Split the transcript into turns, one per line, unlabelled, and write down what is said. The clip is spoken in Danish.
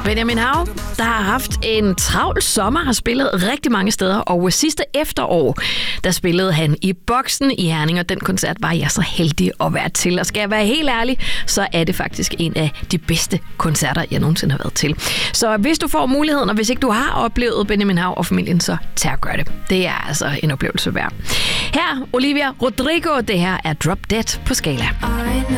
Benjamin Hav, der har haft en travl sommer, har spillet rigtig mange steder, og sidste efterår, der spillede han i Boksen i Herning, og den koncert var jeg så heldig at være til. Og skal jeg være helt ærlig, så er det faktisk en af de bedste koncerter, jeg nogensinde har været til. Så hvis du får muligheden, og hvis ikke du har oplevet Benjamin Hav og familien, så tag og gør det. Det er altså en oplevelse værd. Her, Olivia Rodrigo, det her er Drop Dead på Skala.